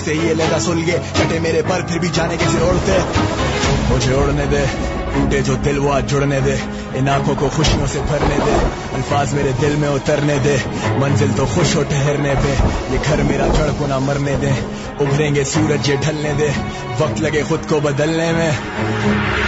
से ये लगा सुलगे कटे मेरे पर फिर भी जाने कैसे ओढ़ते। मुझे उड़ने दे, टूटे जो दिल वो आज जुड़ने दे, इन आंखों को खुशियों से भरने दे, अल्फाज मेरे दिल में उतरने दे, मंजिल तो खुश हो ठहरने पे, ये घर मेरा जड़ को ना मरने दे, उभरेंगे सूरज ये ढलने दे, वक्त लगे खुद को बदलने में।